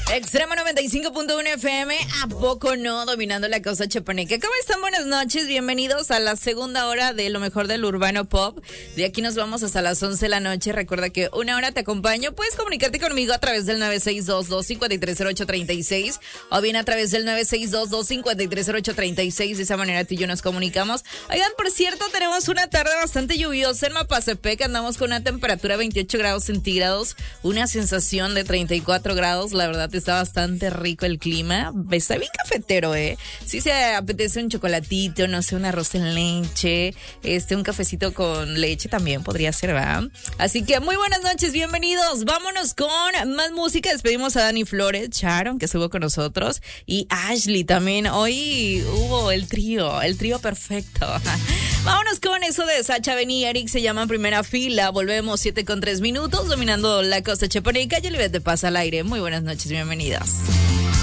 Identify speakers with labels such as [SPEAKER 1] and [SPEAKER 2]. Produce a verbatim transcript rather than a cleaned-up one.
[SPEAKER 1] Extremo noventa y cinco punto uno F M, ¿a poco no? Dominando la costa chiapaneca. ¿Cómo están? Buenas noches, bienvenidos a la segunda hora de lo mejor del urbano pop. De aquí nos vamos hasta las once de la noche. Recuerda que una hora te acompaño. Puedes comunicarte conmigo a través del nueve seis dos, dos cinco tres cero ocho tres seis o bien a través del nueve seis dos, dos cinco tres cero ocho tres seis. De esa manera tú y yo nos comunicamos. Oigan, por cierto, tenemos una tarde bastante lluviosa en Mapasepec. Andamos con una temperatura de veintiocho grados centígrados, una sensación de treinta y cuatro grados. La verdad está bastante rico el clima. Está bien cafetero, ¿eh? Si se apetece un chocolatito, no sé, un arroz en leche, este, un cafecito con leche también podría ser, ¿verdad? Así que muy buenas noches, bienvenidos. Vámonos con más música. Despedimos a Dani Flores, Sharon, que estuvo con nosotros, y Ashley también. Hoy hubo el trío, el trío perfecto. Vámonos con eso de Sacha, Ben y Eric, se llaman Primera Fila. Volvemos siete con tres minutos, dominando la costa chiapaneca. Y el te pasa al aire. Muy buenas noches, bienvenidas.